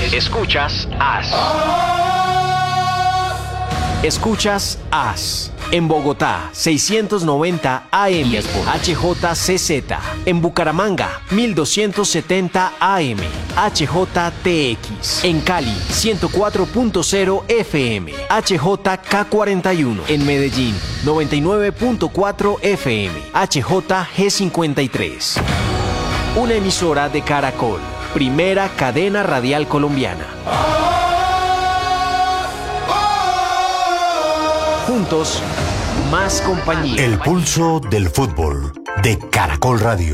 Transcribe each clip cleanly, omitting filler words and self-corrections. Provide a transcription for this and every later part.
Escuchas AS. Escuchas AS. En Bogotá, 690 AM HJCZ. En Bucaramanga, 1270 AM HJTX. En Cali, 104.0 FM HJK41. En Medellín, 99.4 FM HJG53. Una emisora de Caracol, primera cadena radial colombiana. Juntos, más compañía. El pulso del fútbol de Caracol Radio.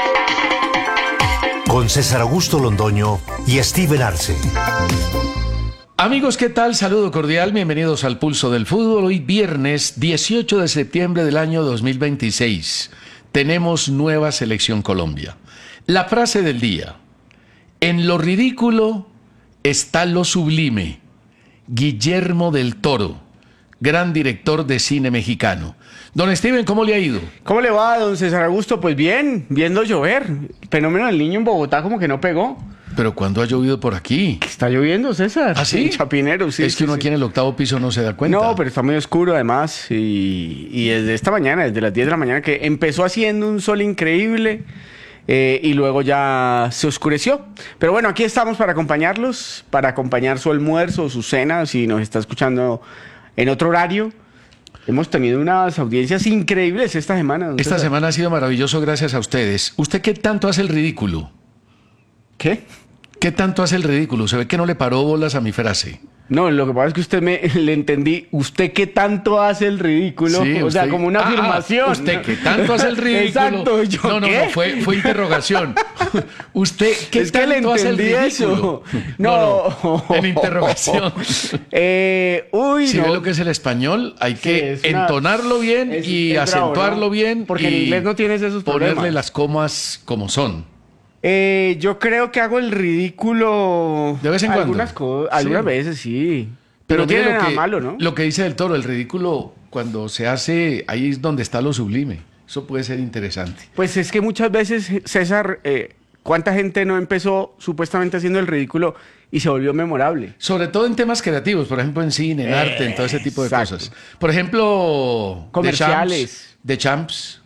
Con César Augusto Londoño y Steven Arce. Amigos, ¿qué tal? Saludo cordial, bienvenidos al Pulso del Fútbol. Hoy viernes 18 de septiembre del año 2026. Tenemos nueva Selección Colombia. La frase del día: en lo ridículo está lo sublime. Guillermo del Toro, gran director de cine mexicano. Don Steven, ¿cómo le ha ido? ¿Cómo le va, don César Augusto? Pues bien, viendo llover. El fenómeno del Niño en Bogotá como que no pegó. ¿Pero cuándo ha llovido por aquí? Está lloviendo, César. ¿Ah, sí? En Chapinero, sí. Es que uno aquí en el octavo piso no se da cuenta. No, pero está muy oscuro además. Y desde esta mañana, desde las 10 de la mañana, que empezó haciendo un sol increíble y luego ya se oscureció. Pero bueno, aquí estamos para acompañarlos, para acompañar su almuerzo o su cena, si nos está escuchando en otro horario. Hemos tenido unas audiencias increíbles esta semana. Esta semana ha sido maravilloso gracias a ustedes. ¿Usted qué tanto hace el ridículo? ¿Qué? ¿Qué tanto hace el ridículo? Se ve que no le paró bolas a mi frase. No, lo que pasa es que le entendí. ¿Usted qué tanto hace el ridículo? Sí, o sea, usted, como una afirmación. ¿Usted qué tanto hace el ridículo? Exacto. ¿Yo no, qué? Fue interrogación. ¿Usted qué es que tanto hace el ridículo? Eso. No. En interrogación. Si ve lo que es el español, hay que entonarlo bien y acentuarlo ¿no? bien. Porque en inglés no tienes esos problemas. Ponerle las comas como son. Yo creo que hago el ridículo de vez en cuando. Algunas veces sí. Pero no tiene nada malo, ¿no? Lo que dice del Toro, el ridículo cuando se hace, ahí es donde está lo sublime. Eso puede ser interesante. Pues es que muchas veces, César, ¿cuánta gente no empezó supuestamente haciendo el ridículo y se volvió memorable? Sobre todo en temas creativos, por ejemplo en cine, en arte, en todo ese tipo de cosas. Por ejemplo, comerciales. The Champs,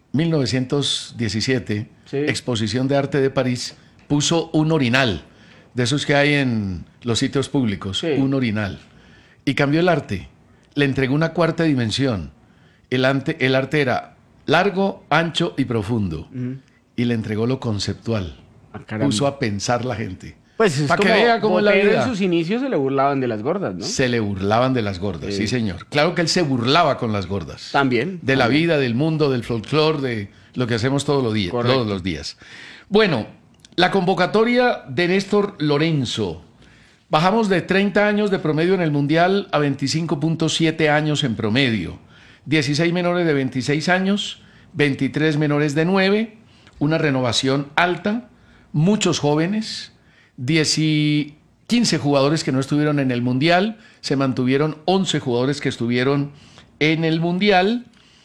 1917, sí. Exposición de Arte de París, puso un orinal, de esos que hay en los sitios públicos, sí. Un orinal. Y cambió el arte, le entregó una cuarta dimensión. El arte era largo, ancho y profundo. Y le entregó lo conceptual. Puso a pensar la gente. Pues es para que vea cómo es la vida. En sus inicios se le burlaban de las gordas, ¿no? Se le burlaban de las gordas, sí señor. Claro que él se burlaba con las gordas. También. De la vida, del mundo, del folclore, de lo que hacemos todos los días. Bueno, la convocatoria de Néstor Lorenzo. Bajamos de 30 años de promedio en el Mundial a 25.7 años en promedio. 16 menores de 26 años, 23 menores de 9, una renovación alta, muchos jóvenes, 15 jugadores que no estuvieron en el Mundial, se mantuvieron 11 jugadores que estuvieron en el Mundial,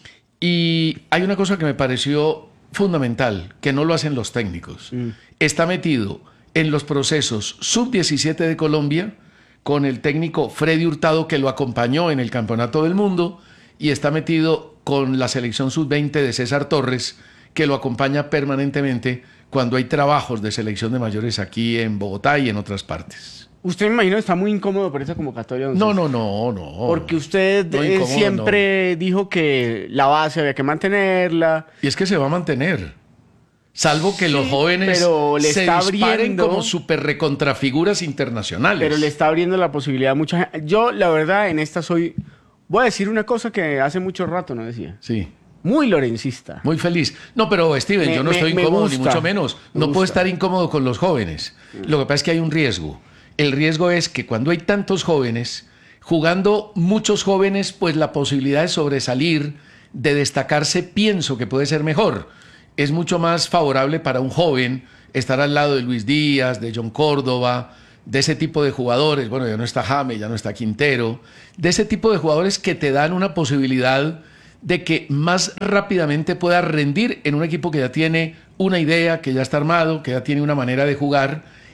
y hay una cosa que me pareció fundamental, que no lo hacen los técnicos. Está metido en los procesos sub-17 de Colombia, con el técnico Freddy Hurtado, que lo acompañó en el Campeonato del Mundo, y está metido con la selección sub-20 de César Torres, que lo acompaña permanentemente cuando hay trabajos de selección de mayores aquí en Bogotá y en otras partes. Usted, me imagino, está muy incómodo por esa convocatoria. No. Porque usted siempre dijo que la base había que mantenerla. Y es que se va a mantener. Salvo que los jóvenes se disparen como super recontrafiguras internacionales. Pero le está abriendo la posibilidad a mucha gente. Yo, la verdad, en esta voy a decir una cosa que hace mucho rato no decía. Sí. Muy lorencista. Muy feliz. No, pero Steven, yo no estoy incómodo, ni mucho menos. No puedo estar incómodo con los jóvenes. Lo que pasa es que hay un riesgo. El riesgo es que cuando hay tantos jóvenes, jugando muchos jóvenes, pues la posibilidad de sobresalir, de destacarse, pienso que puede ser mejor. Es mucho más favorable para un joven estar al lado de Luis Díaz, de John Córdoba, de ese tipo de jugadores. Bueno, ya no está James, ya no está Quintero. De ese tipo de jugadores que te dan una posibilidad de que más rápidamente pueda rendir en un equipo que ya tiene una idea, que ya está armado, que ya tiene una manera de jugar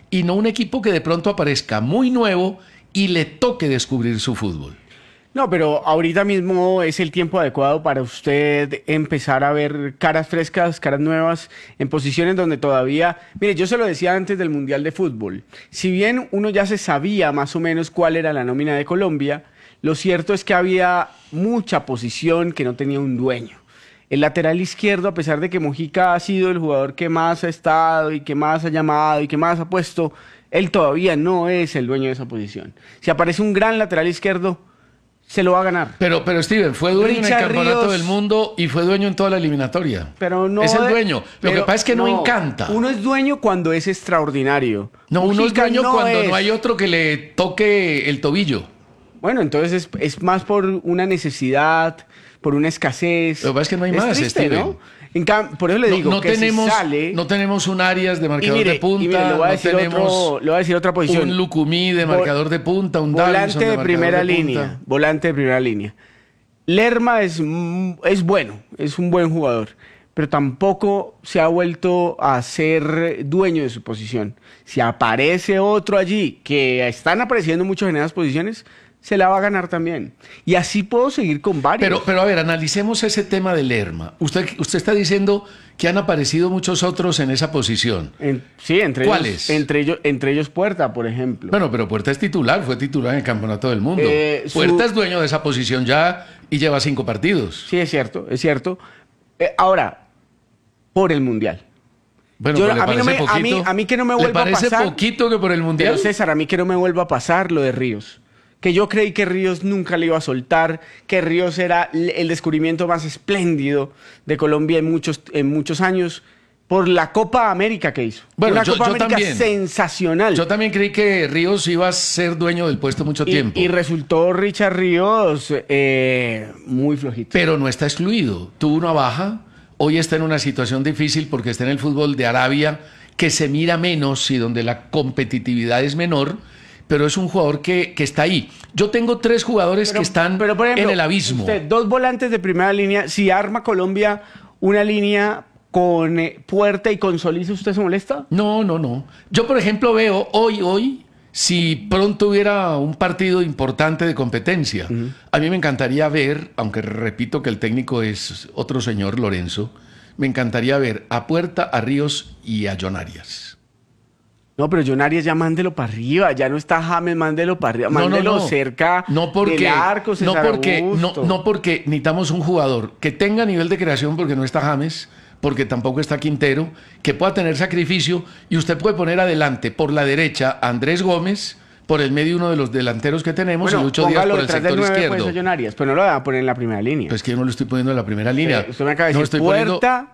y no un equipo que de pronto aparezca muy nuevo y le toque descubrir su fútbol. No, pero ahorita mismo es el tiempo adecuado para usted empezar a ver caras frescas, caras nuevas, en posiciones donde todavía... Mire, yo se lo decía antes del Mundial de Fútbol. Si bien uno ya se sabía más o menos cuál era la nómina de Colombia, lo cierto es que había mucha posición que no tenía un dueño. El lateral izquierdo, a pesar de que Mojica ha sido el jugador que más ha estado y que más ha llamado y que más ha puesto, él todavía no es el dueño de esa posición. Si aparece un gran lateral izquierdo, se lo va a ganar. Pero Steven, fue dueño en el Richard Campeonato Ríos, del Mundo y fue dueño en toda la eliminatoria. Pero no es el dueño. Lo que pero pasa es que no encanta. Uno es dueño cuando es extraordinario. No, uno es Mujica dueño no cuando es. no hay otro que le toque el tobillo. Bueno, entonces es más por una necesidad, por una escasez. Lo que pasa es que no hay Es más, triste, Steven. ¿no? Por eso le digo no que tenemos, si sale... no tenemos un Arias de marcador mire, de punta, le voy a no decir tenemos le voy a decir otra posición. un Lucumí de marcador de punta, un Davinson volante de marcador primera de punta. línea, volante de primera línea. Lerma es bueno, es un buen jugador, pero tampoco se ha vuelto a ser dueño de su posición. Si aparece otro allí, que están apareciendo muchos en esas posiciones, se la va a ganar también. Y así puedo seguir con varios. Pero a ver, analicemos ese tema de Lerma. Usted está diciendo que han aparecido muchos otros en esa posición. Sí, entre ¿Cuáles? ellos, entre ellos Puerta, por ejemplo. Bueno, pero Puerta es titular, fue titular en el Campeonato del Mundo. Puerta es dueño de esa posición ya y lleva 5 partidos. Sí, es cierto, es cierto. Ahora, por el Mundial. Bueno, Yo- pero ¿le a mí no parece me- a mí- poquito? a mí que no me ¿Le vuelva a parece pasar? poquito que por el Mundial? Pero César, a mí que no me vuelva a pasar lo de Ríos. Que yo creí que Ríos nunca le iba a soltar, que Ríos era el descubrimiento más espléndido de Colombia en muchos años por la Copa América que hizo. Bueno, Una yo Copa América también. sensacional. Yo también creí que Ríos iba a ser dueño del puesto mucho tiempo. Y resultó Richard Ríos muy flojito. Pero no está excluido. Tuvo una baja. Hoy está en una situación difícil porque está en el fútbol de Arabia, que se mira menos y donde la competitividad es menor, pero es un jugador que está ahí. Yo tengo 3 jugadores que están por ejemplo, en el abismo. Usted, 2 volantes de primera línea. Si arma Colombia una línea con Puerta y con Solís, ¿usted se molesta? No. Yo, por ejemplo, veo hoy, si pronto hubiera un partido importante de competencia, a mí me encantaría ver, aunque repito que el técnico es otro señor, Lorenzo, me encantaría ver a Puerta, a Ríos y a John Arias. No, pero John Arias ya mándelo para arriba, ya no está James, mándelo para arriba, mándelo cerca del arco, César Augusto. No porque necesitamos un jugador que tenga nivel de creación, porque no está James, porque tampoco está Quintero, que pueda tener sacrificio, y usted puede poner adelante por la derecha a Andrés Gómez, por el medio uno de los delanteros que tenemos, Bueno, y Lucho Díaz póngalo por el detrás del sector 9, izquierdo. pues, a John Arias, pero no lo va a poner en la primera línea. Pues que yo no lo estoy poniendo en la primera línea. Usted me acaba de No decir estoy poniendo- Puerta,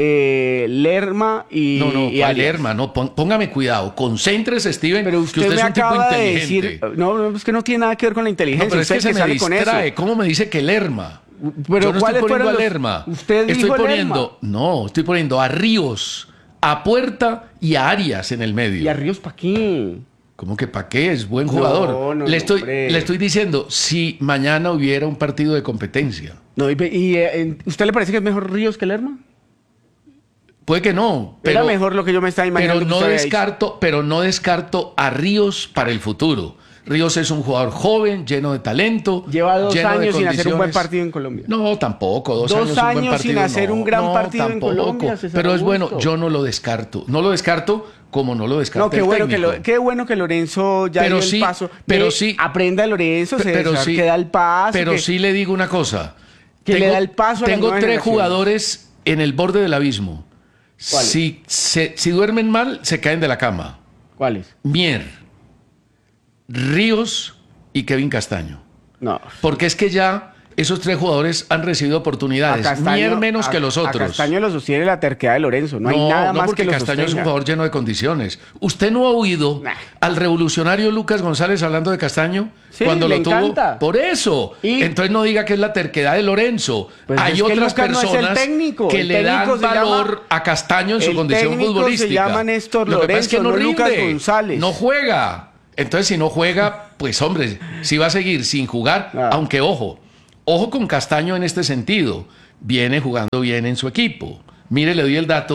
Lerma y No, y ¿cuál Arias. Lerma? No, póngame cuidado. Concéntrese, Steven, Pero que usted usted me es un tipo acaba de inteligente. decir, no, es que no tiene nada que ver con la inteligencia. No, pero es usted que se me sale con eso. distrae. ¿Cómo me dice que Lerma? Pero Yo no estoy ¿cuáles poniendo fueron a los- Lerma. Usted estoy dijo poniendo, no, estoy poniendo a Ríos, a Puerta y a Arias en el medio. ¿Y a Ríos pa' qué? ¿Cómo que para qué? Es buen jugador. No, le hombre. estoy diciendo, si mañana hubiera un partido de competencia. No, ¿usted le parece que es mejor Ríos que Lerma? Puede que no, pero Era mejor lo que yo me estaba imaginando. pero que no usted había dicho. no descarto a Ríos para el futuro. Ríos es un jugador joven, lleno de talento. Lleva 2 lleno de años sin hacer un buen condiciones. partido en Colombia. No, tampoco. 2 2 años, un buen años sin partido, hacer un gran partido en Colombia, César Pero es bueno, Augusto. yo no lo descarto. No lo descarto como no lo descarto. No, qué bueno que Lorenzo ya Pero dio sí, el paso. pero sí. Aprenda Lorenzo, Pero César, sí, que da el paso. Pero que- sí le digo una cosa. Que le da el paso a las Tengo nuevas 3 generaciones. jugadores en el borde del abismo. ¿Cuáles? Si duermen mal, se caen de la cama. ¿Cuáles? Mier, Ríos y Kevin Castaño. No. Porque es que ya esos 3 jugadores han recibido oportunidades. Mier menos que los A otros. Castaño lo sostiene la terquedad de Lorenzo. No hay nada más porque que lo Castaño es un sostenga. jugador lleno de condiciones. ¿Usted no ha oído Nah. al revolucionario Lucas González hablando de Castaño Sí, cuando le lo tuvo? encanta. Por eso. Y- Entonces no diga que es la terquedad de Lorenzo. Pues Hay es que otras Lucas no es el personas técnico. que El le dan técnico se valor llama- a Castaño en su el condición técnico futbolística. se llama Néstor Lo que pasa es que Lorenzo, no no Lucas rinde, González. no juega. Entonces si no juega, pues hombre, si va a seguir sin jugar, Ah. aunque ojo con Castaño en este sentido, viene jugando bien en su equipo. Mire, le doy el dato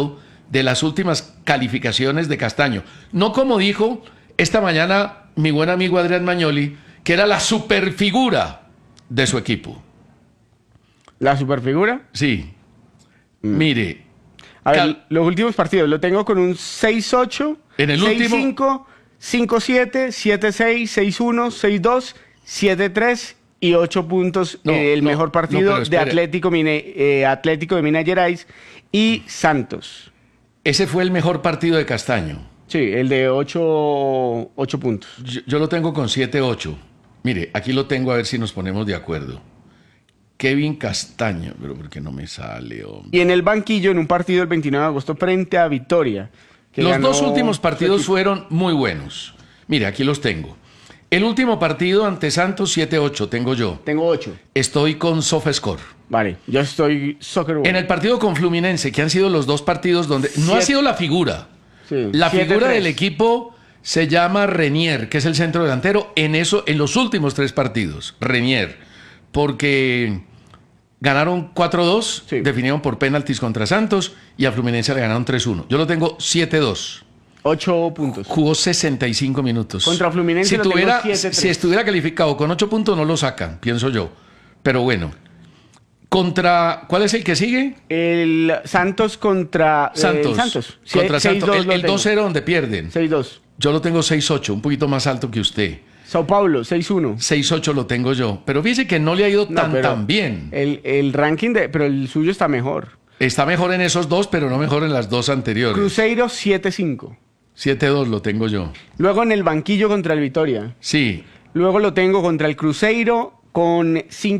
de las últimas calificaciones de Castaño. No como dijo esta mañana mi buen amigo Adrián Magnoli, que era la superfigura de su equipo. ¿La superfigura? Sí. Mire. A ver, los últimos partidos lo tengo con un 6-8, En el 6-5, 5-7, 7-6, 6-1, 6-2, 7-3 y 8 puntos. El mejor partido pero de Atlético de Minas Gerais y Santos. Ese fue el mejor partido de Castaño. Sí, el de 8 puntos. Yo lo tengo con 7-8. Mire, aquí lo tengo a ver si nos ponemos de acuerdo. Kevin Castaño, pero ¿por qué no me sale, hombre? Y en el banquillo, en un partido el 29 de agosto frente a Vitória. Los dos últimos partidos fueron muy buenos. Mire, aquí los tengo. El último partido ante Santos, 7-8, tengo yo. Tengo 8. Estoy con SofaScore. Vale, yo estoy Soccer. En el partido con Fluminense, que han sido los dos partidos donde no ha sido la figura. Sí, La 7-3. figura del equipo se llama Renier, que es el centro delantero, en los últimos 3 partidos. Renier. Porque ganaron 4-2, Sí. definieron por penaltis contra Santos, y a Fluminense le ganaron 3-1. Yo lo tengo 7-2. 8 puntos. Jugó 65 minutos. Contra Fluminense si lo tengo 7-3. Si estuviera calificado con 8 puntos, no lo sacan, pienso yo. Pero bueno. ¿Cuál es el que sigue? El Santos contra Santos. Sí, Contra Santos. 6-2 El 2-0 donde pierden. 6-2. Yo lo tengo 6-8, un poquito más alto que usted. Sao Paulo, 6-1. 6-8 lo tengo yo. Pero fíjese que no le ha ido tan bien. El ranking pero el suyo está mejor. Está mejor en esos dos, pero no mejor en las dos anteriores. Cruzeiro, 7-5. 7-2 lo tengo yo. Luego en el banquillo contra el Vitória. Sí. Luego lo tengo contra el Cruzeiro con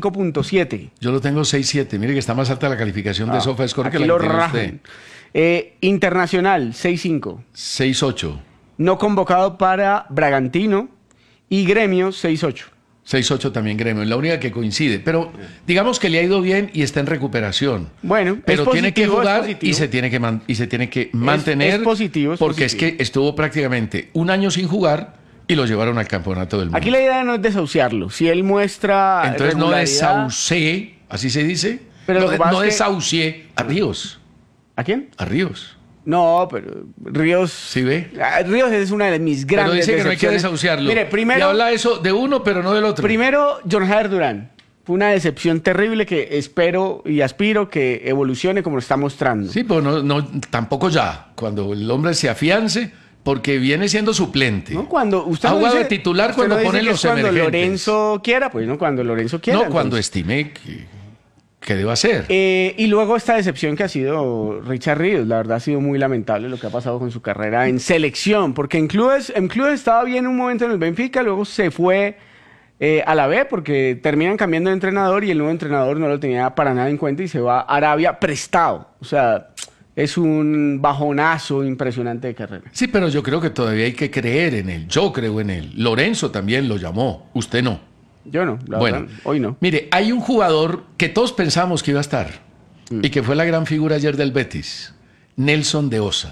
5.7. Yo lo tengo 6-7. Mire que está más alta la calificación de SofaScore que Aquí la lo que tiene rajan. usted. Internacional, 6-5. 6-8. No convocado para Bragantino. Y Gremio, 6-8. 6-8 también Gremio, es la única que coincide. Pero digamos que le ha ido bien y está en recuperación. Bueno, pero es tiene que positivo, jugar es positivo. y se tiene que mantener. Es positivo, es porque positivo. es que estuvo prácticamente un año sin jugar y lo llevaron al campeonato del mundo. Aquí la idea no es desahuciarlo. Si él muestra Entonces no regularidad... desahucié, así se dice. Pero lo que pasa no es que- desahucié a Ríos. ¿A quién? A Ríos. No, pero Ríos... ¿Sí ve? Ríos es una de mis Pero grandes dice que no hay que decepciones. desahuciarlo. Mire, Y primero... habla eso de uno, pero no del otro. Primero, John Jader Durán. Fue una decepción terrible que espero y aspiro que evolucione como lo está mostrando. Sí, pero tampoco ya. Cuando el hombre se afiance, porque viene siendo suplente. ¿No? Cuando usted ha no jugado dice- de titular usted cuando no dice ponen que los es cuando emergentes. Lorenzo quiera, pues no, cuando Lorenzo quiera. No, cuando entonces. estime que deba ser. Y luego esta decepción que ha sido Richard Ríos. La verdad ha sido muy lamentable lo que ha pasado con su carrera en selección, porque en clubes estaba bien un momento en el Benfica, luego se fue a la B porque terminan cambiando de entrenador y el nuevo entrenador no lo tenía para nada en cuenta y se va a Arabia prestado. O sea, es un bajonazo impresionante de carrera. Sí, pero yo creo que todavía hay que creer en él. Yo creo en él. Lorenzo también lo llamó. Usted no. Yo no, la Bueno, verdad, hoy no. Mire, hay un jugador que todos pensamos que iba a estar y que fue la gran figura ayer del Betis, Nelson de Osa.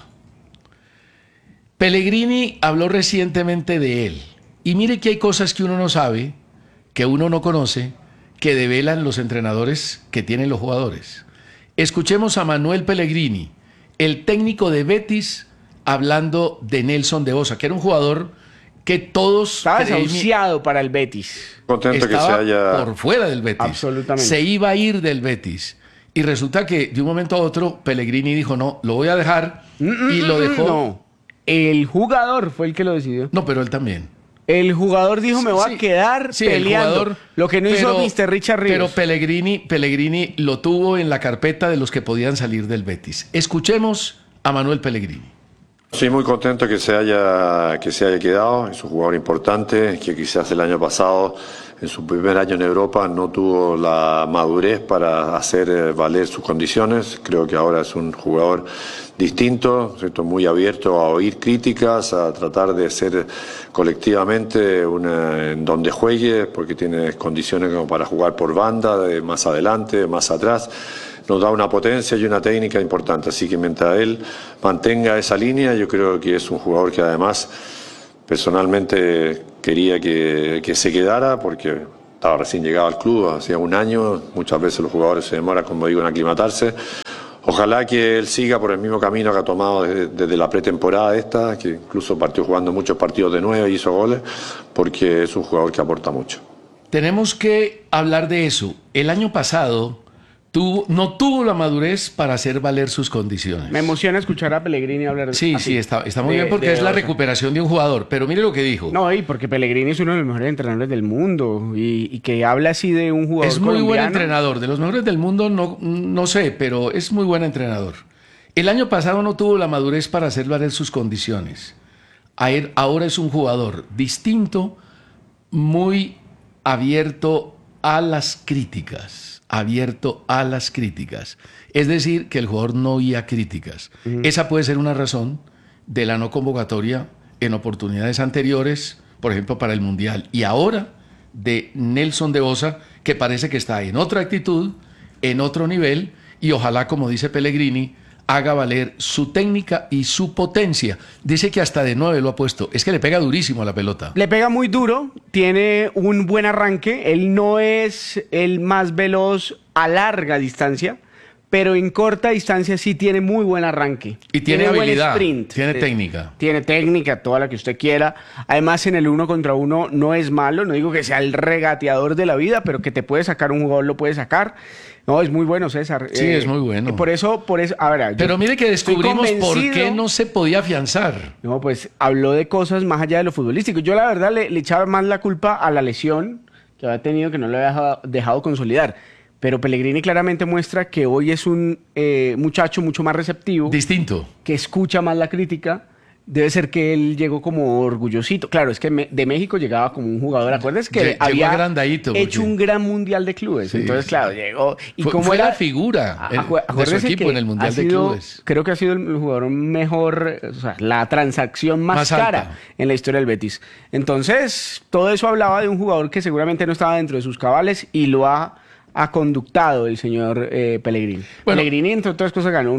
Pellegrini habló recientemente de él. Y mire que hay cosas que uno no sabe, que uno no conoce, que develan los entrenadores que tienen los jugadores. Escuchemos a Manuel Pellegrini, el técnico de Betis, hablando de Nelson de Osa, que era un jugador que todos... Estaba desahuciado para el Betis. Contento que se estaba haya... por fuera del Betis. Absolutamente. Se iba a ir del Betis. Y resulta que de un momento a otro Pellegrini dijo, no, lo voy a dejar. Y lo dejó. No, el jugador fue el que lo decidió. No, pero él también. El jugador dijo, me voy a quedar Sí, el peleando. jugador, Lo que no hizo pero- Mr. Richard Ríos. Pero Pellegrini lo tuvo en la carpeta de los que podían salir del Betis. Escuchemos a Manuel Pellegrini. Sí, muy contento que se haya quedado. Es un jugador importante que quizás el año pasado, en su primer año en Europa, no tuvo la madurez para hacer valer sus condiciones. Creo que ahora es un jugador distinto, ¿cierto? Muy abierto a oír críticas, a tratar de ser colectivamente en donde juegue, porque tiene condiciones como para jugar por banda, de más adelante, más atrás. Nos da una potencia y una técnica importante, así que mientras él mantenga esa línea, yo creo que es un jugador que además personalmente quería que se quedara, porque estaba recién llegado al club, hacía un año, muchas veces los jugadores se demoran, como digo, en aclimatarse. Ojalá que él siga por el mismo camino que ha tomado desde la pretemporada esta, que incluso partió jugando muchos partidos de 9 y hizo goles, porque es un jugador que aporta mucho. Tenemos que hablar de eso. El año pasado no tuvo la madurez para hacer valer sus condiciones. Me emociona escuchar a Pellegrini hablar Sí, así. sí, está muy bien porque es la recuperación de un jugador. Pero mire lo que dijo. No, y porque Pellegrini es uno de los mejores entrenadores del mundo y que habla así de un jugador Es muy buen colombiano. entrenador. De los mejores del mundo no sé, pero es muy buen entrenador. El año pasado no tuvo la madurez para hacer valer sus condiciones. Ahora es un jugador distinto, muy abierto a las críticas. Es decir, que el jugador no oía críticas. Esa puede ser una razón de la no convocatoria en oportunidades anteriores, por ejemplo, para el Mundial. Y ahora de Nelson de Osa, que parece que está en otra actitud, en otro nivel, y ojalá, como dice Pellegrini, haga valer su técnica y su potencia. Dice que hasta de 9 lo ha puesto. Es que le pega durísimo a la pelota. Le pega muy duro, tiene un buen arranque. Él no es el más veloz a larga distancia, pero en corta distancia sí tiene muy buen arranque. Y tiene buen habilidad, sprint. tiene técnica. Tiene técnica, toda la que usted quiera. Además, en el 1 contra 1 no es malo. No digo que sea el regateador de la vida, pero que te puede sacar un jugador, lo puede sacar. No, es muy bueno, César. Sí, es muy bueno. Por eso, a ver, Pero mire que descubrimos por qué convencido. no se podía afianzar. No, pues habló de cosas más allá de lo futbolístico. Yo la verdad le echaba más la culpa a la lesión que había tenido, que no lo había dejado consolidar. Pero Pellegrini claramente muestra que hoy es un muchacho mucho más receptivo, Distinto. que escucha más la crítica. Debe ser que él llegó como orgullosito. Claro, es que de México llegaba como un jugador. ¿Acuerdas que Llegó había agrandadito, hecho porque- un gran mundial de clubes? Sí, Entonces, sí. claro, llegó. Y Fue, como fue era la figura de su acuérdese equipo que en el Mundial ha de sido- Clubes. Creo que ha sido el jugador mejor, o sea, la transacción más Más cara alta. en la historia del Betis. Entonces, todo eso hablaba de un jugador que seguramente no estaba dentro de sus cabales y lo ha conductado el señor Pellegrini. Bueno. Pellegrini, entre otras cosas, ganó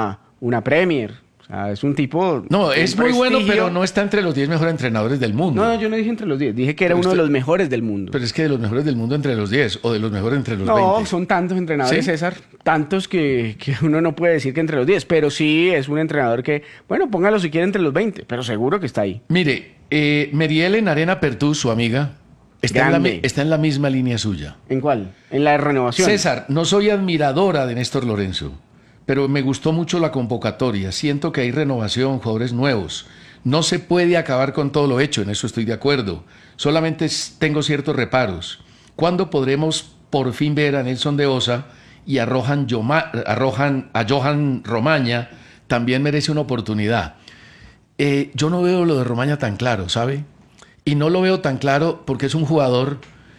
una Premier. O sea, es un tipo... No, de es muy bueno, prestigio. pero no está entre los 10 mejores entrenadores del mundo. No, yo no dije entre los 10, dije que era Pero uno de usted- los mejores del mundo. Pero es que de los mejores del mundo entre los 10 o de los mejores entre los No, 20. son tantos entrenadores, ¿Sí? César, tantos que uno no puede decir que entre los 10, pero sí es un entrenador que, bueno, póngalo si quiere entre los 20, pero seguro que está ahí. Mire, Merielen Arena Pertú, su amiga, Grande. está en la misma línea suya. ¿En cuál? En la de renovación. César, no soy admiradora de Néstor Lorenzo, pero me gustó mucho la convocatoria. Siento que hay renovación, jugadores nuevos. No se puede acabar con todo lo hecho, en eso estoy de acuerdo. Solamente tengo ciertos reparos. ¿Cuándo podremos por fin ver a Nelson de Osa y a Johan Romaña? También merece una oportunidad. Yo no veo lo de Romaña tan claro, ¿sabe? Y no lo veo tan claro porque es un jugador...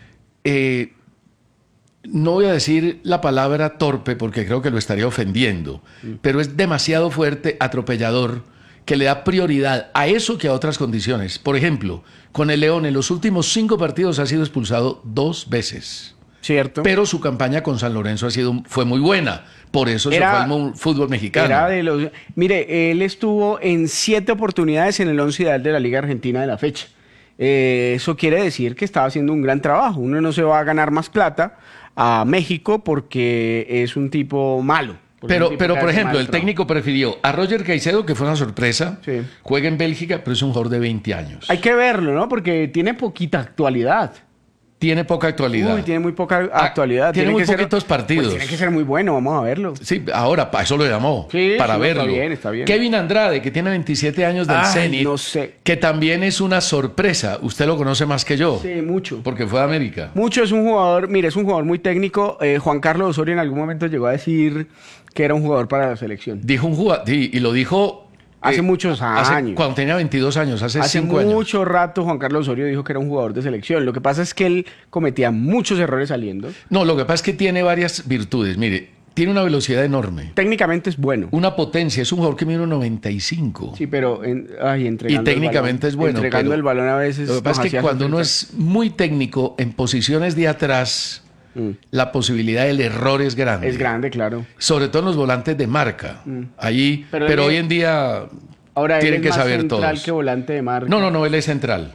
no voy a decir la palabra torpe porque creo que lo estaría ofendiendo, pero es demasiado fuerte, atropellador, que le da prioridad a eso que a otras condiciones. Por ejemplo, con el León en los últimos 5 partidos ha sido expulsado 2 veces, ¿Cierto? pero su campaña con San Lorenzo fue muy buena, por eso se fue al fútbol mexicano. Era de los... Mire, él estuvo en 7 oportunidades en el 11 ideal de la Liga Argentina de la fecha. Eso quiere decir que estaba haciendo un gran trabajo. Uno no se va a ganar más plata a México porque es un tipo malo. Pero, por por ejemplo, el técnico prefirió a Roger Caicedo, que fue una sorpresa, Sí. juega en Bélgica, pero es un jugador de 20 años. Hay que verlo, ¿no? Porque tiene poquita actualidad. Tiene poca actualidad. Uy, tiene muy poca actualidad. Tiene muy que ser- poquitos partidos. Pues tiene que ser muy bueno, vamos a verlo. Sí, ahora, para eso lo llamó, Sí, para sí, verlo. está bien. Kevin Andrade, que tiene 27 años del Ay, Zenit, no sé. que también es una sorpresa. Usted lo conoce más que yo, Sí, mucho. porque fue de América. Mucho, es un jugador, mire, es un jugador muy técnico. Juan Carlos Osorio en algún momento llegó a decir que era un jugador para la selección. Dijo un jugador, y lo dijo... Hace muchos años. Cuando tenía 22 años, hace 5 años. mucho rato Juan Carlos Osorio dijo que era un jugador de selección. Lo que pasa es que él cometía muchos errores saliendo. No, lo que pasa es que tiene varias virtudes. Mire, tiene una velocidad enorme, Técnicamente es bueno. una potencia. Es un jugador que mide 1.95. Sí, pero entregando Y técnicamente el balón, es bueno, Entregando pero el balón a veces. Lo que pasa nos es que hacía cuando uno sorpresa. es muy técnico en posiciones de atrás, la posibilidad del error es grande. Es grande, claro. Sobre todo en los volantes de marca. Allí, Pero pero él hoy en día Ahora él tienen es que más saber central todos. que volante de marca. No, él es central.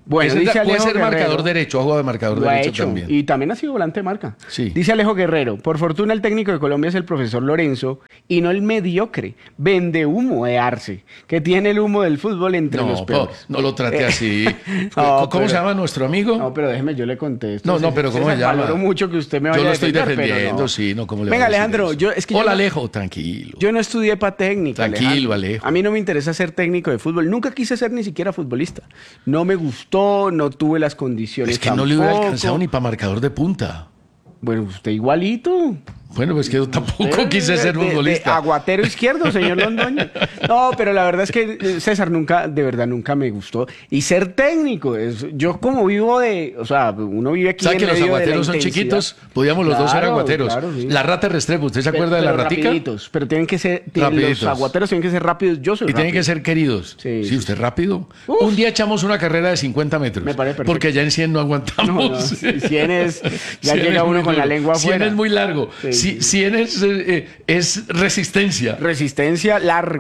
Bueno, Puede dice ser Alejo Guerrero, marcador derecho, ha jugado de marcador lo ha derecho hecho, también. y también ha sido volante de marca. Sí. Dice Alejo Guerrero, por fortuna el técnico de Colombia es el profesor Lorenzo y no el mediocre, vende humo de Arce, que tiene el humo del fútbol entre los peores. No lo trate así. No, ¿Cómo pero- se llama nuestro amigo? No, pero déjeme, yo le contesto. No, pero ¿cómo se llama? Valoro mucho que usted me vaya Yo lo a estoy defender, pero defendiendo, no. sí, no, ¿cómo le Venga, voy a decir Alejandro, eso? Hola, Alejo, tranquilo. Yo no estudié para técnica. Tranquilo, Alejandro. Alejo. A mí no me interesa ser técnico de fútbol. Nunca quise ser ni siquiera futbolista. No me gustó, no tuve las condiciones. Es que no le hubiera tampoco. alcanzado ni para marcador de punta. Bueno, usted igualito. Bueno, pues que yo tampoco Usted quise ser de futbolista. aguatero izquierdo, señor Londoño. No, pero la verdad es que César de verdad nunca me gustó. Y ser técnico, yo como vivo o sea, uno vive aquí ¿Sabe en que los medio de la aguateros son intensidad. chiquitos? Podíamos los dos ser Claro, aguateros. claro, sí. La rata Restrepo, ¿usted se acuerda de la Pero ratica? rapiditos, pero tienen que ser, los Rapiditos. aguateros tienen que ser rápidos. Yo soy Y tienen rápido. que ser queridos. Sí, Sí, sí. usted es rápido. Uf. Un día echamos una carrera de 50 metros. Me parece perfecto. Porque ya en 100 no aguantamos. No, 100 es, ya 100 llega es uno muy con la duro. lengua 100 afuera. es muy largo. Sí, 100 es resistencia. Resistencia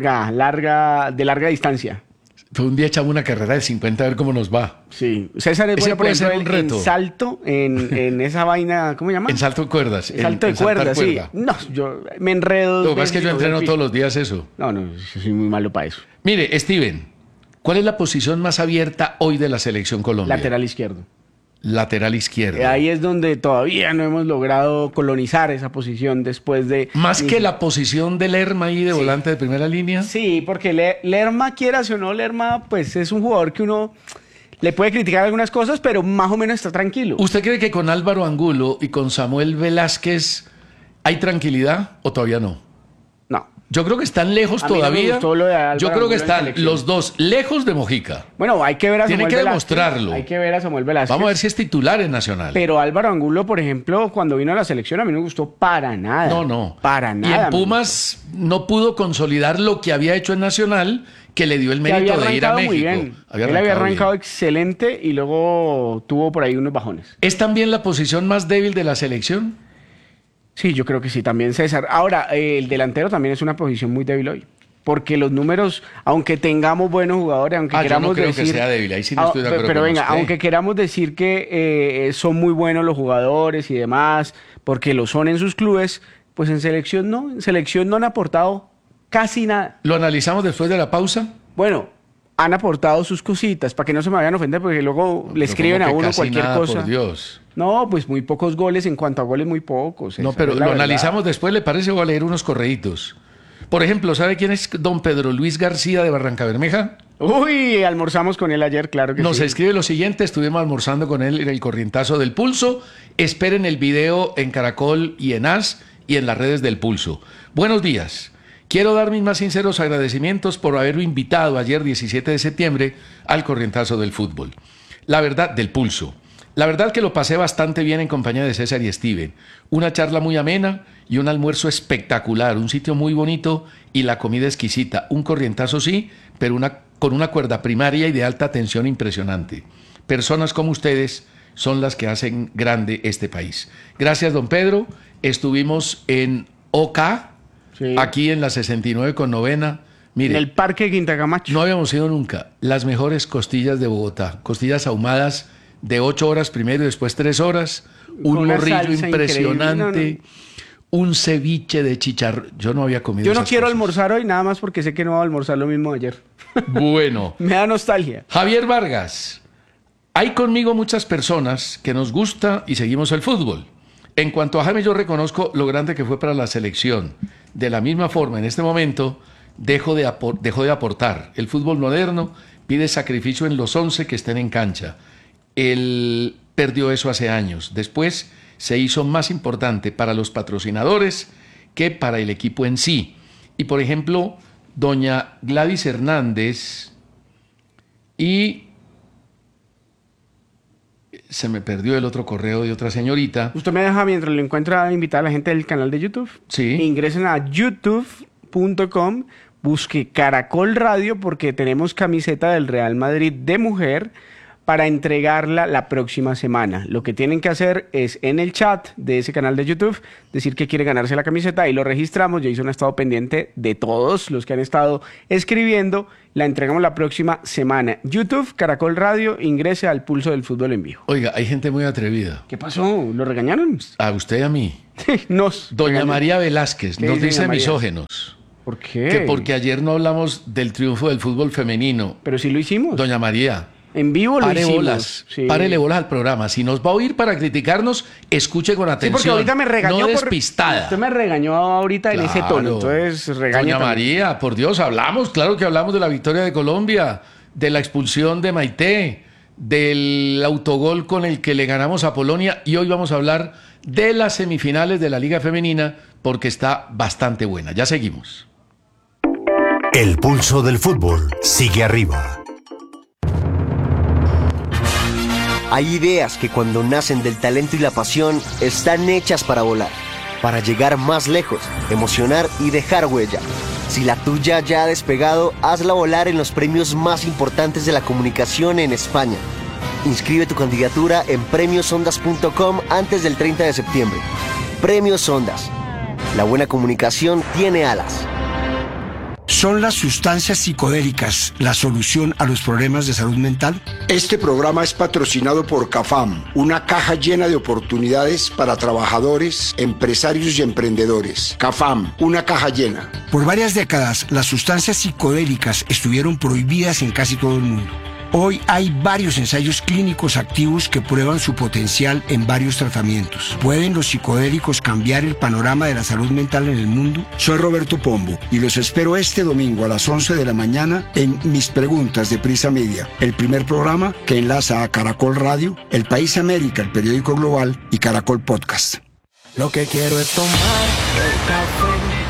de larga distancia. Pues un día echamos una carrera de 50 a ver cómo nos va. Sí. César es Ese bueno, por puede ser ejemplo, un en reto. salto, en esa vaina, ¿cómo se llama? En salto de cuerdas. En salto de en saltar cuerdas, sí. cuerda. No, yo me enredo. Lo que pasa es que yo entreno todos los días eso. No, yo soy muy malo para eso. Mire, Steven, ¿cuál es la posición más abierta hoy de la selección Colombia? Lateral izquierdo. Lateral izquierdo. Ahí es donde todavía no hemos logrado colonizar esa posición después de... Más que la posición de Lerma ahí de volante de primera línea. Sí, porque Lerma, quieras o no, Lerma, pues es un jugador que uno le puede criticar algunas cosas, pero más o menos está tranquilo. ¿Usted cree que con Álvaro Angulo y con Samuel Velázquez hay tranquilidad o todavía no? No. Yo creo que están lejos A mí no me todavía. gustó lo de Álvaro Yo creo que Angulo en están selección. los dos lejos de Mojica. Bueno, hay que ver a Tiene Samuel que Velázquez. demostrarlo. Hay que ver a Samuel Velázquez. Vamos a ver si es titular en Nacional. Pero Álvaro Angulo, por ejemplo, cuando vino a la selección, a mí no me gustó para nada. No. Para Y nada. en Pumas no pudo consolidar lo que había hecho en Nacional, que le dio el Que había mérito de ir a arrancado México. muy bien. Él había arrancado bien. excelente y luego tuvo por ahí unos bajones. ¿Es también la posición más débil de la selección? Sí, yo creo que sí, también César. Ahora, el delantero también es una posición muy débil hoy. Porque los números, aunque tengamos buenos jugadores, aunque Yo queramos no creo decir... que sea débil, ahí sí no estoy de acuerdo Pero con venga, usted. aunque queramos decir que son muy buenos los jugadores y demás, porque lo son en sus clubes, pues en selección no. En selección no han aportado casi nada. ¿Lo analizamos después de la pausa? Bueno, han aportado sus cositas, para que no se me vayan a ofender, porque luego le Pero escriben ¿cómo a que uno casi cualquier nada, cosa. Por Dios. No, pues muy pocos goles, en cuanto a goles muy pocos. No, esa pero es la lo verdad. analizamos después, ¿le parece? Voy a leer unos correitos. Por ejemplo, ¿sabe quién es don Pedro Luis García de Barranca Bermeja? Uy, almorzamos con él ayer, claro que Nos sí. escribe lo siguiente, estuvimos almorzando con él en el Corrientazo del Pulso. Esperen el video en Caracol y en AS y en las redes del Pulso. Buenos días. Quiero dar mis más sinceros agradecimientos por haberme invitado ayer 17 de septiembre al Corrientazo del Fútbol. La verdad, del Pulso. La verdad que lo pasé bastante bien en compañía de César y Steven. Una charla muy amena y un almuerzo espectacular, un sitio muy bonito y la comida exquisita. Un corrientazo sí, pero con una cuerda primaria y de alta tensión impresionante. Personas como ustedes son las que hacen grande este país. Gracias, don Pedro. Estuvimos en OK, Sí. aquí en la 69 con novena. Mire, En el Parque Quinta Camacho. no habíamos ido nunca. Las mejores costillas de Bogotá. Costillas ahumadas de 8 horas primero y después 3 horas. Un Con una morrillo salsa impresionante. increíble. Un ceviche de chicharrón. Yo no había comido Yo no esas quiero cosas. almorzar hoy, nada más porque sé que no voy a almorzar lo mismo de ayer. Bueno. Me da nostalgia. Javier Vargas. Hay conmigo muchas personas que nos gusta y seguimos el fútbol. En cuanto a Jaime, yo reconozco lo grande que fue para la selección. De la misma forma, en este momento, dejó de aportar. El fútbol moderno pide sacrificio en los 11 que estén en cancha. Él perdió eso hace años. Después se hizo más importante para los patrocinadores que para el equipo en sí. Y, por ejemplo, doña Gladys Hernández y... Se me perdió el otro correo de otra señorita. Usted me deja, mientras lo encuentra, invitar a la gente del canal de YouTube. Sí. Ingresen a youtube.com, busque Caracol Radio, porque tenemos camiseta del Real Madrid de mujer para entregarla la próxima semana. Lo que tienen que hacer es en el chat de ese canal de YouTube decir que quiere ganarse la camiseta y lo registramos. Jason ha estado pendiente de todos los que han estado escribiendo. La entregamos la próxima semana. YouTube, Caracol Radio, ingrese al Pulso del Fútbol en vivo. Oiga, hay gente muy atrevida. ¿Qué pasó? ¿Lo regañaron? A usted y a mí. Doña regañaron. María Velázquez ¿Qué nos dice dice doña María? misógenos. ¿Por qué? Que porque ayer no hablamos del triunfo del fútbol femenino. Pero sí lo hicimos. Doña María, En vivo lo pare hicimos. bolas, Sí. párele bolas al programa. Si nos va a oír para criticarnos, escuche con Sí, atención. porque ahorita me regañó. No despistada. Usted me regañó ahorita en ese tono. Entonces, regaña. Doña María, por Dios, claro que hablamos de la victoria de Colombia, de la expulsión de Maité, del autogol con el que le ganamos a Polonia, y hoy vamos a hablar de las semifinales de la Liga Femenina porque está bastante buena. Ya seguimos. El pulso del fútbol sigue arriba. Hay ideas que cuando nacen del talento y la pasión están hechas para volar, para llegar más lejos, emocionar y dejar huella. Si la tuya ya ha despegado, hazla volar en los premios más importantes de la comunicación en España. Inscribe tu candidatura en premiosondas.com antes del 30 de septiembre. Premios Ondas. La buena comunicación tiene alas. ¿Son las sustancias psicodélicas la solución a los problemas de salud mental? Este programa es patrocinado por CAFAM, una caja llena de oportunidades para trabajadores, empresarios y emprendedores. CAFAM, una caja llena. Por varias décadas, las sustancias psicodélicas estuvieron prohibidas en casi todo el mundo. Hoy hay varios ensayos clínicos activos que prueban su potencial en varios tratamientos. ¿Pueden los psicodélicos cambiar el panorama de la salud mental en el mundo? Soy Roberto Pombo y los espero este domingo a las 11 de la mañana en Mis Preguntas de Prisa Media, el primer programa que enlaza a Caracol Radio, El País América, el periódico global y Caracol Podcast. Lo que quiero es tomar el café